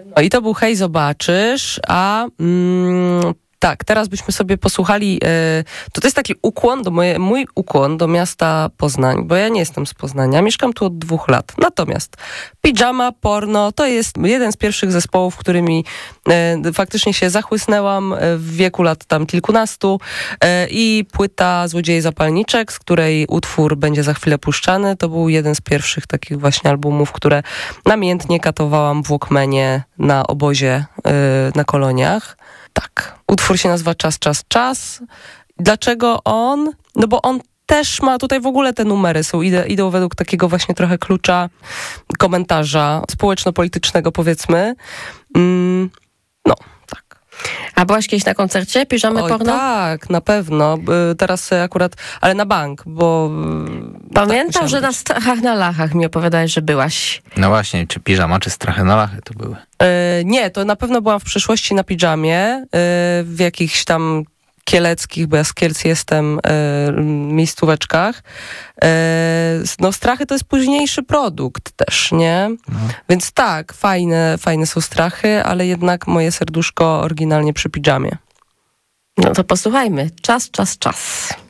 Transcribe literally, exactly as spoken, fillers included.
No i to był Hej, zobaczysz, a... Mm, tak, teraz byśmy sobie posłuchali, y, to, to jest taki ukłon, do moje, mój ukłon do miasta Poznań, bo ja nie jestem z Poznania, mieszkam tu od dwóch lat. Natomiast Pijama Porno to jest jeden z pierwszych zespołów, którymi y, faktycznie się zachłysnęłam w wieku lat tam kilkunastu y, i płyta Złodzieje Zapalniczek, z której utwór będzie za chwilę puszczany, to był jeden z pierwszych takich właśnie albumów, które namiętnie katowałam w Walkmanie na obozie y, na koloniach. Tak, utwór się nazywa Czas, czas, czas. Dlaczego on? No bo on też ma, tutaj w ogóle te numery są, idą, idą według takiego właśnie trochę klucza komentarza społeczno-politycznego, powiedzmy. Mm, no, tak. A byłaś kiedyś na koncercie Pijamy Oj, Porno? tak, na pewno. Teraz akurat, ale na bank, bo... Pamiętam, tak że na Strachach na Lachach mi opowiadałeś, że byłaś. No właśnie, czy piżama, czy Strachy na Lachy to były? Yy, nie, to na pewno byłam w przeszłości na Pijamie, yy, w jakichś tam kieleckich, bo ja z Kielc jestem, yy, miejscóweczkach. Yy, no Strachy to jest późniejszy produkt też, nie? No. Więc tak, fajne, fajne są Strachy, ale jednak moje serduszko oryginalnie przy Pijamie. No to posłuchajmy. Czas, czas, czas.